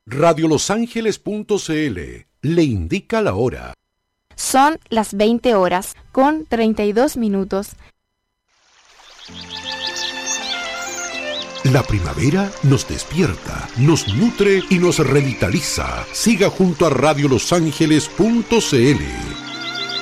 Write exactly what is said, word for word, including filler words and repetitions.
radio los ángeles punto c l le indica la hora. Son las veinte horas con treinta y dos minutos. La primavera nos despierta, nos nutre y nos revitaliza. Siga junto a radio los ángeles punto c l.